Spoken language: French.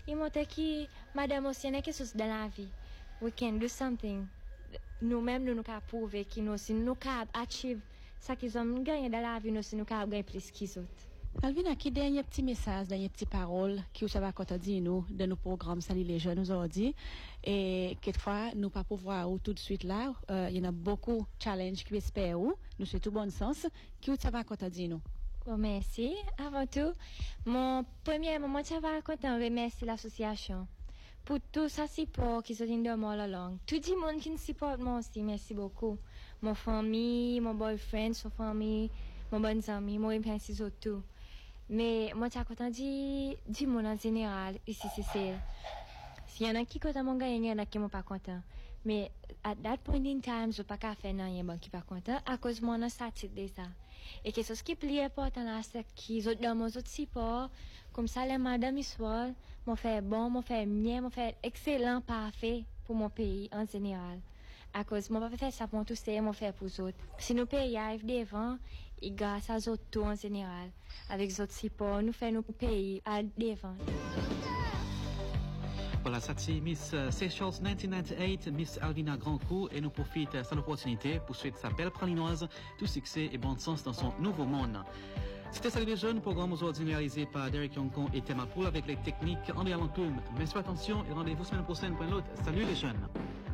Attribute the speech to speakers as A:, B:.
A: il montre que madame aussi a quelque chose dans la vie. We can do something. Nous-mêmes, nous pouvons prouver que nous pouvons achieve ça qu'ils ont gagné dans la vie, nous pouvons gagner plus qu'ils autres.
B: Alvina, qui dernier petit message, dernière petite parole qui vous va dire nous de nos programmes Salut les jeunes aujourd'hui et quelquefois nous pas pouvoir tout de suite là, il y en a beaucoup challenges qui espèrent nous c'est tout bon sens qui vous va dire nous.
A: Bon, merci. Avant tout, mon premier moment ça va remercier l'association pour tout ça support qui sont dans mon langue. Tout le monde qui nous supporte moi aussi, merci beaucoup. Mon famille, mon boyfriend, son famille, mon bon ami, moi merci surtout. Mais moi ça content du monde en général ici c'est s'il y en a qui content mon gars, il y en a qui m'ont pas content. Mais at that point in time, je pas qu'à faire rien bon qui pas content à cause moi on satisfait de ça. Et quelque chose qui est plus important là c'est qu'ils ont dans mon autre support comme ça les madame histoire m'ont fait bon, m'ont fait bien, m'ont fait excellent, parfait pour mon pays en général. À cause moi pas faire ça pour tous c'est mon faire pour les autres. Si nos pays arrivent devant et grâce à eux tout en général avec les autres supports nous fait nos pays à devant.
C: Voilà, ça c'est Miss Seychelles 1998, Miss Alvina Grandcourt et nous profite de cette opportunité pour souhaiter sa belle pralinoise, tout succès et bon sens dans son nouveau monde. C'était Salut les jeunes, programme aujourd'hui réalisé par Derek Yonkon et Théma Poul avec les techniques André Alantoum. Merci pour l'attention et rendez-vous semaine prochaine pour un autre. Salut les jeunes.